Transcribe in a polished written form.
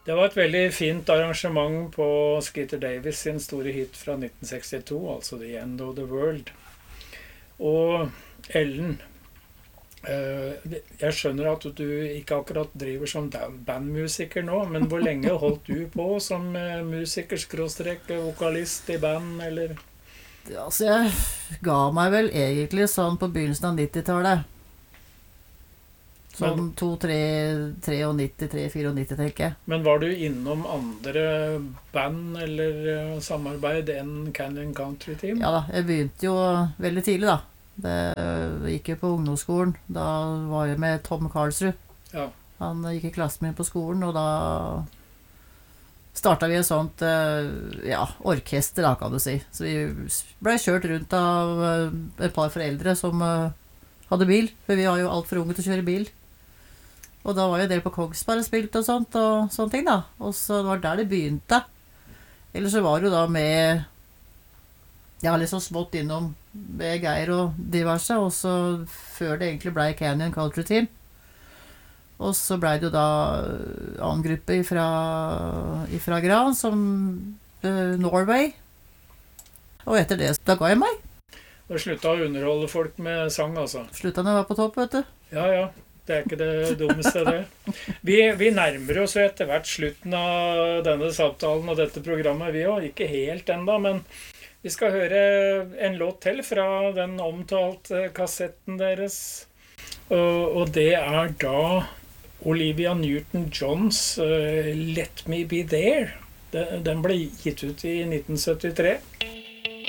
Det var et veldig fint arrangement på Skeeter Davis sin store hit fra 1962, altså The End of the World. Og Ellen, jeg skjønner at du ikke akkurat driver som bandmusiker nå, men hvor lenge holdt du på som musiker, skråstrek, vokalist i band, eller? Altså, jeg ga meg vel egentlig sånn på begynnelsen av 90-tallet. Sånn 93, 94, tenker jeg. Men var du innom andre band eller samarbeid enn Canyon Country Team? Ja da, jeg begynte jo veldig tidlig da. Det gikk jo på ungdomsskolen. Da var jeg med Tom Karlsrud. Ja. Han gikk i klassen min på skolen, og da startet vi et sånt orkester da, kan du si. Så vi ble kjørt rundt av et par foreldre som hadde bil, for vi var jo alt for unge til å kjøre bil. Og da var jo del på Kongsberg spilt og sånne ting da. Og så det var der det begynte. Ellers så var det jo da med, jeg har liksom smått innom med Geir og diverse, og så før det egentlig ble Canyon Country Team. Og så ble det jo da annen gruppe ifra Gran, som Norway. Og etter det, da ga jeg meg. Du sluttet å underholde folk med sang, altså? Sluttet når jeg var på topp, vet du. Ja, ja. Det er ikke det dummeste, det. Vi nærmer oss jo etter hvert slutten av denne samtalen og dette programmet, vi også. Ikke helt enda, men vi skal høre en låt til fra den omtalte kassetten deres. Og det er da Olivia Newton-Johns Let Me Be There. Den ble gitt ut i 1973.